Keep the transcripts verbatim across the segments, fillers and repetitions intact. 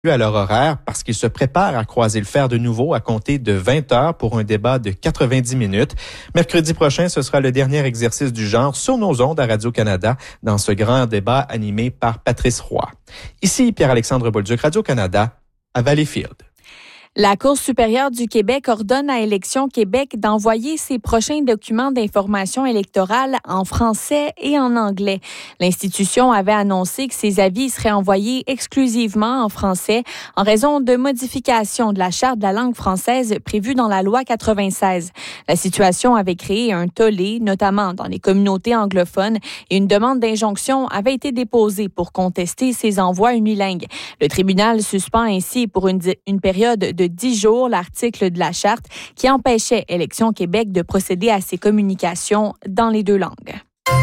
à leur horaire parce qu'ils se préparent à croiser le fer de nouveau à compter de vingt heures pour un débat de quatre-vingt-dix minutes. Mercredi prochain, ce sera le dernier exercice du genre sur nos ondes à Radio-Canada dans ce grand débat animé par Patrice Roy. Ici Pierre-Alexandre Bolduc, Radio-Canada, à Valleyfield. La Cour supérieure du Québec ordonne à Élections Québec d'envoyer ses prochains documents d'information électorale en français et en anglais. L'institution avait annoncé que ses avis seraient envoyés exclusivement en français en raison de modifications de la Charte de la langue française prévue dans la loi quatre-vingt-seize. La situation avait créé un tollé, notamment dans les communautés anglophones, et une demande d'injonction avait été déposée pour contester ces envois unilingues. Le tribunal suspend ainsi pour une, une période de de dix jours l'article de la Charte qui empêchait Élections Québec de procéder à ces communications dans les deux langues.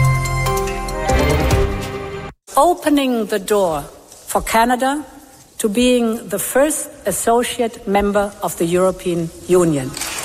Opening the door for Canada to being the first associate member of the European Union.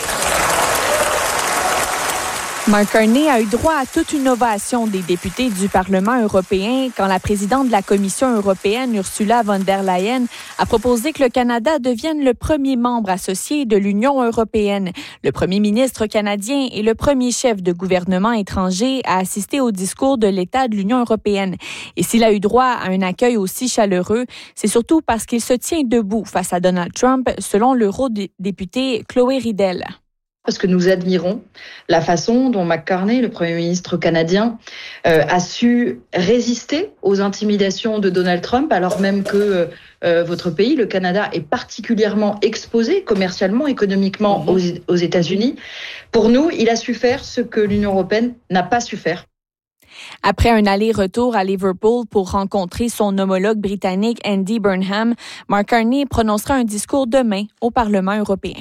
Mark Carney a eu droit à toute une ovation des députés du Parlement européen quand la présidente de la Commission européenne, Ursula von der Leyen, a proposé que le Canada devienne le premier membre associé de l'Union européenne. Le premier ministre canadien et le premier chef de gouvernement étranger à assister au discours de l'État de l'Union européenne. Et s'il a eu droit à un accueil aussi chaleureux, c'est surtout parce qu'il se tient debout face à Donald Trump, selon l'eurodéputée Chloé Riddell. Parce que nous admirons la façon dont Mark Carney, le Premier ministre canadien, euh, a su résister aux intimidations de Donald Trump, alors même que euh, votre pays, le Canada, est particulièrement exposé commercialement, économiquement aux, aux États-Unis. Pour nous, il a su faire ce que l'Union européenne n'a pas su faire. Après un aller-retour à Liverpool pour rencontrer son homologue britannique Andy Burnham, Mark Carney prononcera un discours demain au Parlement européen.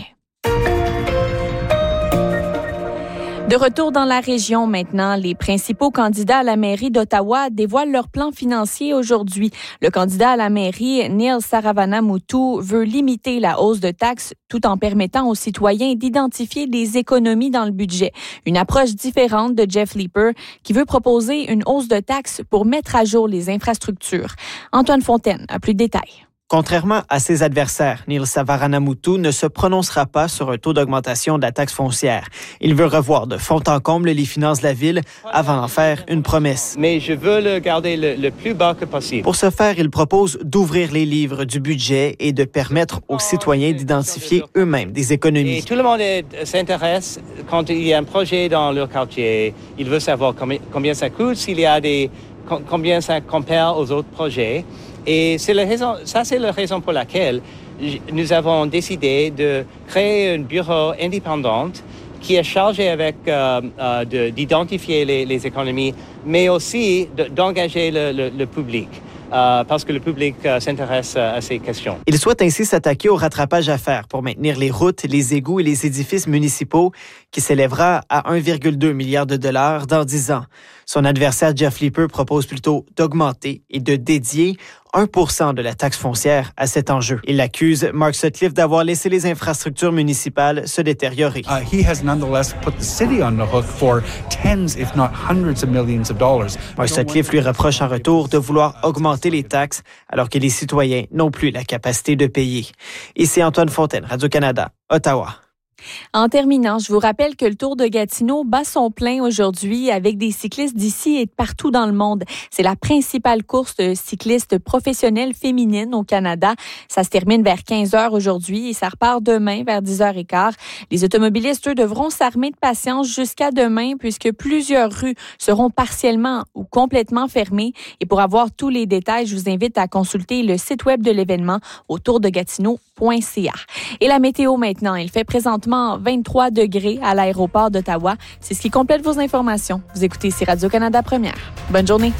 De retour dans la région maintenant, les principaux candidats à la mairie d'Ottawa dévoilent leur plan financier aujourd'hui. Le candidat à la mairie, Neil Saravanamuthu, veut limiter la hausse de taxes tout en permettant aux citoyens d'identifier des économies dans le budget. Une approche différente de Jeff Leeper qui veut proposer une hausse de taxes pour mettre à jour les infrastructures. Antoine Fontaine a plus de détails. Contrairement à ses adversaires, Neil Saravanamuthu ne se prononcera pas sur un taux d'augmentation de la taxe foncière. Il veut revoir de fond en comble les finances de la ville avant d'en faire une promesse. Mais je veux le garder le, le plus bas que possible. Pour ce faire, il propose d'ouvrir les livres du budget et de permettre aux citoyens d'identifier eux-mêmes des économies. Et tout le monde est, s'intéresse quand il y a un projet dans leur quartier. Il veut savoir combien, combien ça coûte, s'il y a des, combien ça compare aux autres projets. Et c'est la raison, ça, c'est la raison pour laquelle nous avons décidé de créer un bureau indépendant qui est chargé avec euh, euh, de, d'identifier les, les économies, mais aussi de, d'engager le, le, le public. Euh, parce que le public euh, s'intéresse à ces questions. Il souhaite ainsi s'attaquer au rattrapage à faire pour maintenir les routes, les égouts et les édifices municipaux qui s'élèvera à un virgule deux milliard de dollars dans dix ans. Son adversaire Jeff Leeper propose plutôt d'augmenter et de dédier un pour cent de la taxe foncière à cet enjeu. Il accuse Mark Sutcliffe d'avoir laissé les infrastructures municipales se détériorer. Uh, he has nonetheless put the city on the hook for tens, if not hundreds of millions of dollars. Mark Sutcliffe lui reproche en retour de vouloir augmenter les taxes alors que les citoyens n'ont plus la capacité de payer. Ici Antoine Fontaine, Radio-Canada, Ottawa. En terminant, je vous rappelle que le Tour de Gatineau bat son plein aujourd'hui avec des cyclistes d'ici et de partout dans le monde. C'est la principale course de cyclistes professionnelles féminines au Canada. Ça se termine vers quinze heures aujourd'hui et ça repart demain vers dix heures quinze. Les automobilistes, eux, devront s'armer de patience jusqu'à demain puisque plusieurs rues seront partiellement ou complètement fermées. Et pour avoir tous les détails, je vous invite à consulter le site web de l'événement au tour de gatineau point c a. Et la météo maintenant, il fait présentement vingt-trois degrés à l'aéroport d'Ottawa. C'est ce qui complète vos informations. Vous écoutez ici Radio-Canada Première. Bonne journée.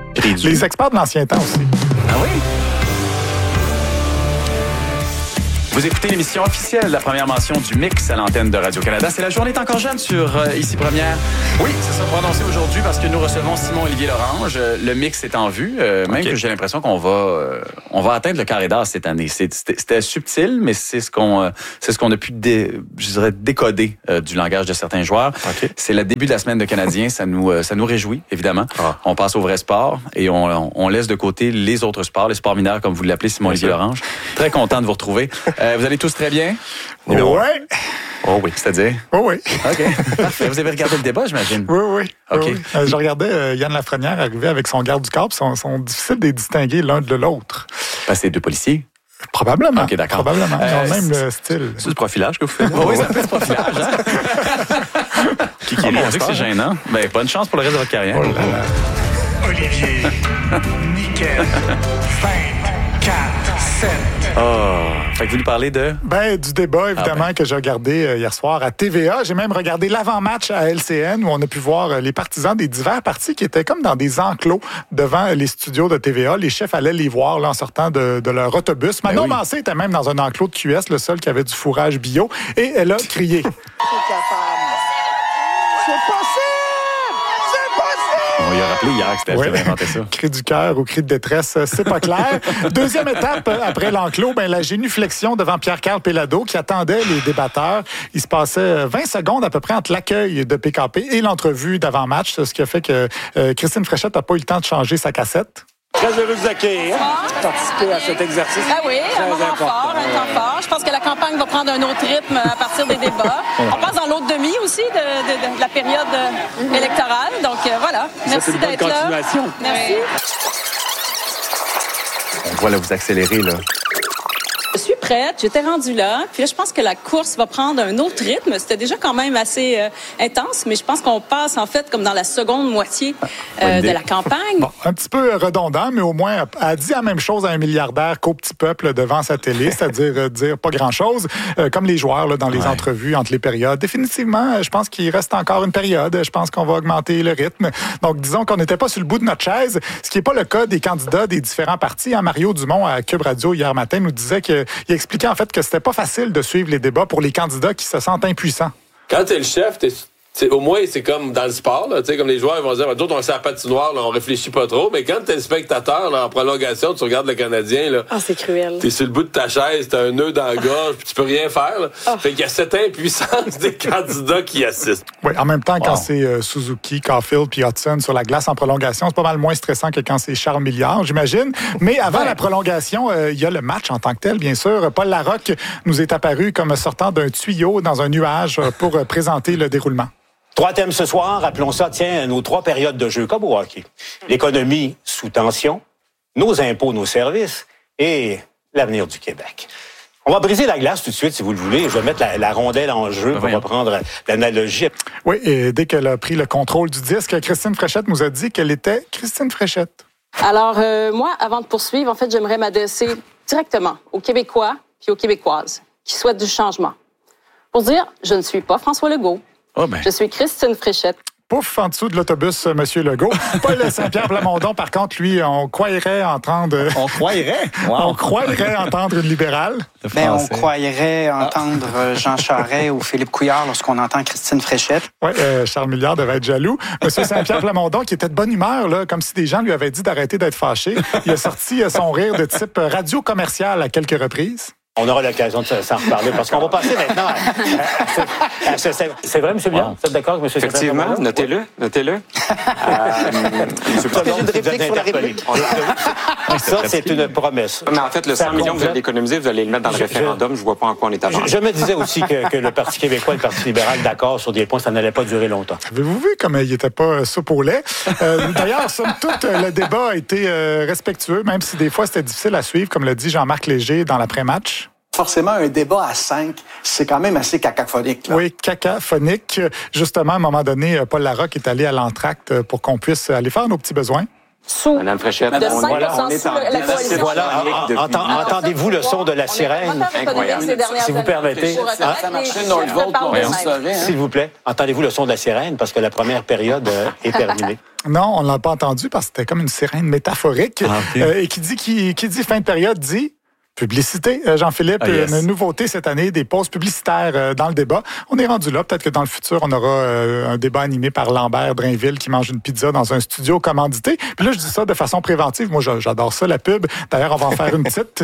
Les experts de l'ancien temps aussi. Ah oui? Vous écoutez l'émission officielle, la première mention du mix à l'antenne de Radio-Canada. C'est la journée est encore jeune sur euh, Ici Première. Oui, c'est ça prononcé aujourd'hui parce que nous recevons Simon-Olivier Lorange. Le mix est en vue, euh, même okay. que j'ai l'impression qu'on va euh, on va atteindre le carré d'as cette année. C'est, c'était, c'était subtil, mais c'est ce qu'on euh, c'est ce qu'on a pu dé, je dirais décoder euh, du langage de certains joueurs. Okay. C'est le début de la semaine de Canadiens, ça nous euh, ça nous réjouit évidemment. Ah. On passe au vrai sport et on, on, on laisse de côté les autres sports, les sports mineurs comme vous l'appelez, Simon-Olivier Lorange. Très content de vous retrouver. Euh, vous allez tous très bien? Oui. Oh oui, c'est-à-dire? Oh oui. OK. Parfait. Vous avez regardé le débat, j'imagine? Oui, oui. OK. Oui, oui. Euh, je regardais euh, Yann Lafrenière arriver avec son garde du corps, puis sont, sont difficiles de les distinguer l'un de l'autre. Parce que c'est deux policiers? Probablement. OK, d'accord. Probablement. Ils euh, ont le même style. C'est du profilage que vous faites? Oui, ça fait du profilage. Hein? Qui qui est oh, dit que c'est gênant? Ben, bonne chance pour le reste de votre carrière. Oh là là. Olivier, Nickel, vingt, quatre, sept. Oh, fait que vous nous parlez de? Ben, du débat, évidemment, ah ben. que j'ai regardé euh, hier soir à T V A. J'ai même regardé l'avant-match à L C N où on a pu voir euh, les partisans des divers partis qui étaient comme dans des enclos devant les studios de T V A. Les chefs allaient les voir là, en sortant de, de leur autobus. Ben Manon oui. Mancé était même dans un enclos de Q S, le seul qui avait du fourrage bio, et elle a crié. C'est possible! On lui a rappelé hier que c'était ouais. elle qui avait inventé ça. Cri du cœur ou cri de détresse, c'est pas clair. Deuxième étape, après l'enclos, ben, la génuflexion devant Pierre-Carl Péladeau qui attendait les débatteurs. Il se passait vingt secondes à peu près entre l'accueil de P K P et l'entrevue d'avant-match, ce qui a fait que euh, Christine Fréchette n'a pas eu le temps de changer sa cassette. Très heureux de vous accueillir, hein? participer à cet exercice. Ah oui, un moment fort, un temps fort. Je pense que la campagne va prendre un autre rythme à partir des débats. On passe dans l'autre demi aussi de, de, de, de la période électorale. Donc euh, voilà, merci d'être là. Merci. On voit là, vous accélérer, là. Je suis prête, j'étais rendue là. Puis là, je pense que la course va prendre un autre rythme. C'était déjà quand même assez euh, intense, mais je pense qu'on passe en fait comme dans la seconde moitié euh, de la campagne. Bon, un petit peu redondant, mais au moins, elle a dit la même chose à un milliardaire qu'au petit peuple devant sa télé, c'est-à-dire euh, dire pas grand-chose, euh, comme les joueurs là, dans les ouais. entrevues entre les périodes. Définitivement, je pense qu'il reste encore une période. Je pense qu'on va augmenter le rythme. Donc, disons qu'on n'était pas sur le bout de notre chaise, ce qui n'est pas le cas des candidats des différents partis. Hein, Mario Dumont à Cube Radio hier matin nous disait que il expliquait en fait que c'était pas facile de suivre les débats pour les candidats qui se sentent impuissants. Quand t'es le chef, t'es, t'es, au moins c'est comme dans le sport, là, comme les joueurs ils vont dire, d'autres on est à la patinoire, là, on réfléchit pas trop, mais quand t'es le spectateur là, en prolongation, tu regardes le Canadien, là, oh, c'est cruel. T'es sur le bout de ta chaise, t'as un nœud dans la gorge, puis tu peux rien faire. Là. Oh. Fait qu'il y a cette impuissance des candidats qui assistent. Oui, en même temps, wow. quand c'est euh, Suzuki, Caulfield puis Hudson sur la glace en prolongation, c'est pas mal moins stressant que quand c'est Charles Milliard, j'imagine. Mais avant ouais. la prolongation, il euh, y a le match en tant que tel, bien sûr. Paul Larocque nous est apparu comme sortant d'un tuyau dans un nuage pour euh, présenter le déroulement. Trois thèmes ce soir, appelons ça, tiens, nos trois périodes de jeu, comme au hockey. L'économie sous tension, nos impôts, nos services et l'avenir du Québec. On va briser la glace tout de suite, si vous le voulez. Je vais mettre la, la rondelle en jeu pour reprendre l'analogie. Oui, et dès qu'elle a pris le contrôle du disque, Christine Fréchette nous a dit qu'elle était Christine Fréchette. Alors, euh, moi, avant de poursuivre, en fait, j'aimerais m'adresser directement aux Québécois puis aux Québécoises qui souhaitent du changement. Pour dire, je ne suis pas François Legault. Oh ben. Je suis Christine Fréchette. Pouf, en dessous de l'autobus, M. Legault. Paul Saint-Pierre Plamondon, par contre, lui, on croirait entendre... On croirait? Wow. On croirait entendre une libérale. Ben, on croirait entendre ah. Jean Charest ou Philippe Couillard lorsqu'on entend Christine Fréchette. Oui, euh, Charles Milliard devait être jaloux. M. Saint-Pierre Plamondon, qui était de bonne humeur, là, comme si des gens lui avaient dit d'arrêter d'être fâché. Il a sorti son rire de type radio commercial à quelques reprises. On aura l'occasion de s'en reparler parce qu'on va passer maintenant à... à, à, à c'est, c'est vrai, M. Milliard? Wow. Vous êtes d'accord avec M. Effectivement, notez-le, notez-le. euh, M. Plamondon, une réplique sur la réplique. Ça, c'est une promesse. Mais en fait, le cent millions que vous allez économiser, vous allez le mettre dans le je, référendum. Je ne vois pas en quoi on est avant. Je, je me disais aussi que, que le Parti québécois et le Parti libéral, d'accord sur des points, ça n'allait pas durer longtemps. Avez-vous vu comme il n'était pas soupe au lait? Euh, d'ailleurs, somme toute, le débat a été euh, respectueux, même si des fois c'était difficile à suivre, comme l'a dit Jean-Marc Léger dans l'après-match. Forcément, un débat à cinq, c'est quand même assez cacophonique. Là. Oui, cacophonique. Justement, à un moment donné, Paul Larocque est allé à l'entracte pour qu'on puisse aller faire nos petits besoins. Sous Madame Fréchette, de cinq pour cent sous la coalition. Voilà, entend, entendez-vous le son de la sirène? Incroyable. Si vous permettez. Ça marchait dans le vote, on savait. S'il vous plaît, entendez-vous le son de la sirène parce que la première période est terminée. Non, on ne l'a pas entendu parce que c'était comme une sirène métaphorique. Ah, okay. euh, et qui dit, qui, qui dit fin de période dit... Publicité, Jean-Philippe, ah, yes. Une nouveauté cette année, des pauses publicitaires dans le débat. On est rendu là. Peut-être que dans le futur, on aura euh, un débat animé par Lambert Drainville qui mange une pizza dans un studio commandité. Puis là, je dis ça de façon préventive. Moi, j'adore ça, la pub. D'ailleurs, on va en faire une petite.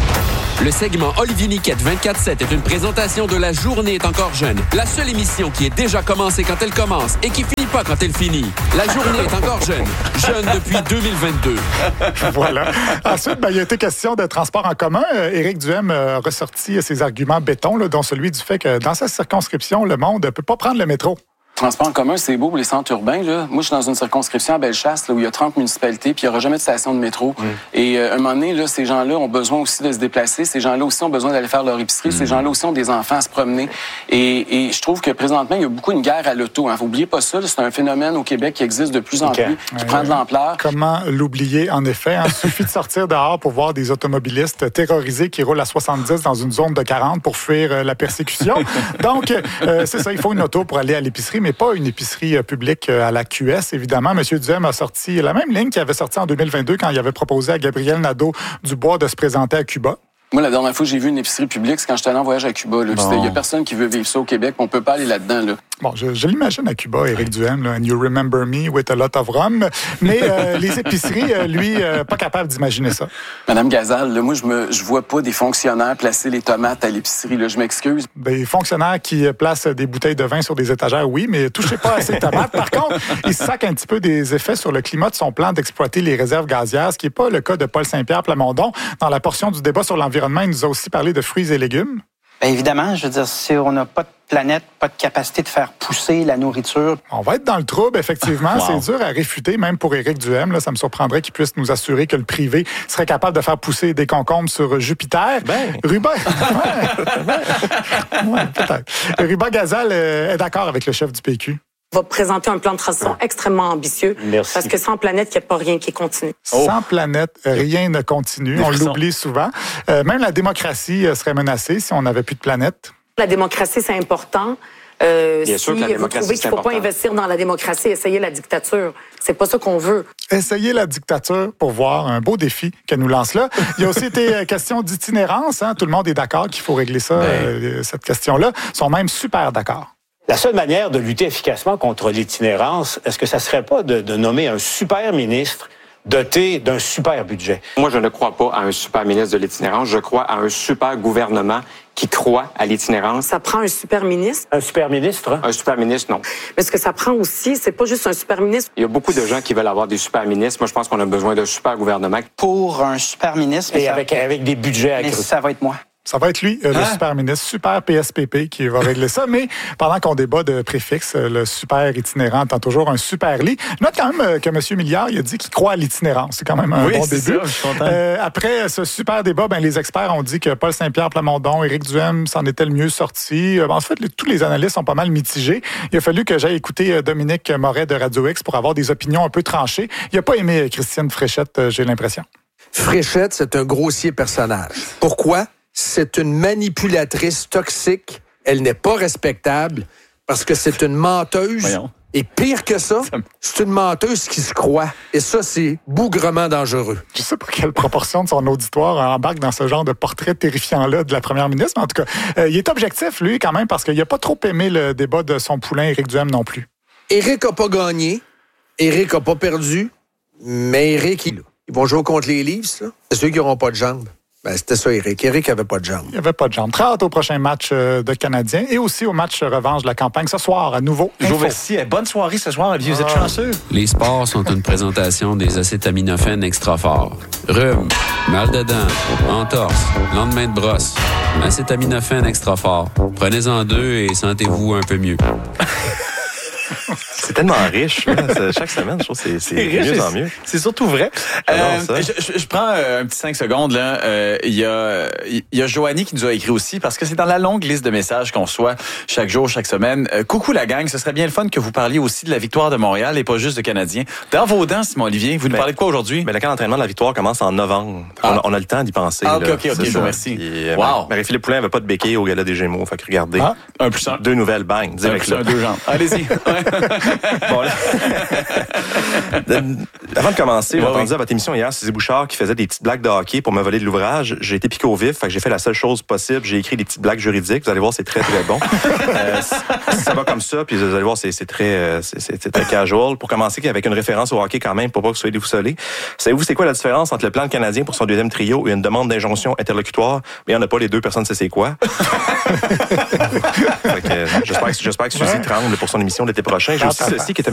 Le segment Olivier Niquette vingt-quatre sept est une présentation de La Journée est encore jeune. La seule émission qui est déjà commencée quand elle commence et qui finit pas quand elle finit. La Journée est encore jeune. Jeune depuis deux mille vingt-deux. Voilà. Ensuite, ben, il a été question de transport en commun. Euh, Éric Duhem a ressorti ses arguments béton, là, dont celui du fait que dans sa circonscription, le monde ne peut pas prendre le métro. Transport en commun, c'est beau pour les centres urbains. Là. Moi, je suis dans une circonscription à Bellechasse là, où il y a trente municipalités puis il n'y aura jamais de station de métro. Mm. Et euh, à un moment donné, là, ces gens-là ont besoin aussi de se déplacer. Ces gens-là aussi ont besoin d'aller faire leur épicerie. Mm. Ces gens-là aussi ont des enfants à se promener. Et, et je trouve que présentement, il y a beaucoup une guerre à l'auto. Hein. N'oubliez pas ça. Là, c'est un phénomène au Québec qui existe de plus en okay. plus, qui ouais, prend de l'ampleur. Comment l'oublier, en effet? Il suffit de sortir dehors pour voir des automobilistes terrorisés qui roulent à soixante-dix dans une zone de quarante pour fuir euh, la persécution. Donc, euh, c'est ça. Il faut une auto pour aller à l'épicerie, mais pas une épicerie public à la Q S, évidemment. M. Duhem a sorti la même ligne qu'il avait sortie en deux mille vingt-deux quand il avait proposé à Gabriel Nadeau-Dubois de se présenter à Cuba. Moi, la dernière fois que j'ai vu une épicerie publique, c'est quand j'étais allé en voyage à Cuba. Il bon. n'y a personne qui veut vivre ça au Québec. On peut pas aller là-dedans. Là. Bon, je, je l'imagine à Cuba, Éric Duhem, là, « And you remember me with a lot of rum ». Mais euh, les épiceries, euh, lui, euh, pas capable d'imaginer ça. Madame Gazal, là, moi, je me, je vois pas des fonctionnaires placer les tomates à l'épicerie. Là, je m'excuse. Des fonctionnaires qui placent des bouteilles de vin sur des étagères, oui, mais touchez pas à ces tomates. Par contre, il se sac un petit peu des effets sur le climat de son plan d'exploiter les réserves gazières, ce qui n'est pas le cas de Paul Saint-Pierre Plamondon. Dans la portion du débat sur l'environnement, il nous a aussi parlé de fruits et légumes. Bien évidemment, je veux dire, si on n'a pas de planète, pas de capacité de faire pousser la nourriture. On va être dans le trouble, effectivement. Wow. C'est dur à réfuter, même pour Éric Duhem. Là, ça me surprendrait qu'il puisse nous assurer que le privé serait capable de faire pousser des concombres sur Jupiter. Ben. Ruben, ouais, ouais, peut-être. Ruben Gazal est d'accord avec le chef du P Q. Va présenter un plan de transition extrêmement ambitieux. Merci. Parce que sans planète, il n'y a pas rien qui continue. Oh. Sans planète, rien ne continue. On l'oublie souvent. Euh, même la démocratie serait menacée si on n'avait plus de planète. La démocratie, c'est important. Euh, Bien si sûr que la vous trouvez qu'il ne faut important. pas investir dans la démocratie, essayez la dictature. C'est pas ça qu'on veut. Essayez la dictature pour voir un beau défi que nous lance là. Il y a aussi été question d'itinérance. Hein. Tout le monde est d'accord qu'il faut régler ça, ben. euh, cette question-là. Ils sont même super d'accord. La seule manière de lutter efficacement contre l'itinérance, est-ce que ça serait pas de, de nommer un super ministre doté d'un super budget? Moi, je ne crois pas à un super ministre de l'itinérance. Je crois à un super gouvernement qui croit à l'itinérance. Ça prend un super ministre. Un super ministre, hein? Un super ministre, non. Mais ce que ça prend aussi, c'est pas juste un super ministre. Il y a beaucoup de gens qui veulent avoir des super ministres. Moi, je pense qu'on a besoin d'un super gouvernement. Pour un super ministre. Et avec, avec des budgets accrus. Mais ça va être moi. Ça va être lui, euh, hein? Le super ministre, super P S P P, qui va régler ça. Mais pendant qu'on débat de préfixe, le super itinérant entend toujours un super lit. Je note quand même que M. Milliard, il a dit qu'il croit à l'itinérance. C'est quand même un oui, bon début. Ça, je suis content. Euh, après ce super débat, ben, les experts ont dit que Paul Saint-Pierre Plamondon, Éric Duhem s'en était le mieux sorti. En fait, les, tous les analystes sont pas mal mitigés. Il a fallu que j'aille écouter Dominique Moret de Radio X pour avoir des opinions un peu tranchées. Il n'a pas aimé Christiane Fréchette, j'ai l'impression. Fréchette, c'est un grossier personnage. Pourquoi? C'est une manipulatrice toxique. Elle n'est pas respectable parce que c'est une menteuse. Voyons. Et pire que ça, c'est une menteuse qui se croit. Et ça, c'est bougrement dangereux. Je sais pas quelle proportion de son auditoire embarque dans ce genre de portrait terrifiant-là de la première ministre. Mais en tout cas, euh, il est objectif, lui, quand même, parce qu'il n'a pas trop aimé le débat de son poulain, Éric Duhem, non plus. Éric n'a pas gagné. Éric n'a pas perdu. Mais Éric, il, ils vont jouer contre les Leafs, là. C'est ceux qui n'auront pas de jambes. Ben, c'était ça, Éric. Éric n'avait pas de jambes. Il n'avait pas de jambes. Très hâte au prochain match de Canadiens et aussi au match revanche de la campagne ce soir, à nouveau. Jo, merci. Bonne soirée ce soir. Vous êtes chanceux. Les sports sont une présentation des acétaminophènes extra forts. Rhume, mal de dents, entorse, lendemain de brosse. Acétaminophène extra fort. Prenez-en deux et sentez-vous un peu mieux. C'est tellement riche, là. Chaque semaine, je trouve que c'est, c'est, c'est de mieux en mieux. C'est surtout vrai. Euh, je, je, je prends euh, un petit cinq secondes. Là. Euh, il y a, il y a Joanie qui nous a écrit aussi, parce que c'est dans la longue liste de messages qu'on reçoit chaque jour, chaque semaine. Euh, coucou la gang, ce serait bien le fun que vous parliez aussi de la victoire de Montréal et pas juste de Canadiens. Dans vos dents, Simon Olivier, vous nous ben, parlez de quoi aujourd'hui? Ben, le camp d'entraînement de la victoire commence en novembre. Ah. On, a, on a le temps d'y penser. Ah, ok, là. ok, ok, je vous remercie. Puis, wow. Marie-Philippe Poulin n'avait pas de béquille au gala des Gémeaux. Fait que regardez. Ah, un plus un. Deux nouvelles, bang, direct un plus un, deux jambes. Allez-y. Ouais. Bon, là... Avant de commencer, j'ai entendu à votre émission hier, Suzy Bouchard qui faisait des petites blagues de hockey pour me voler de l'ouvrage. J'ai été piqué au vif, fait que j'ai fait la seule chose possible. J'ai écrit des petites blagues juridiques. Vous allez voir, c'est très, très bon. euh, ça va comme ça, puis vous allez voir, c'est, c'est, très, c'est, c'est très casual. Pour commencer, avec une référence au hockey quand même, pour pas que vous soyez déboussolés. Savez-vous, c'est quoi la différence entre le plan canadien pour son deuxième trio et une demande d'injonction interlocutoire? Mais il n'y en a pas, les deux personnes, c'est c'est quoi? Fait que, j'espère, que, j'espère que Suzy tremble pour son émission l'été prochain. J'ai aussi ceci qui est un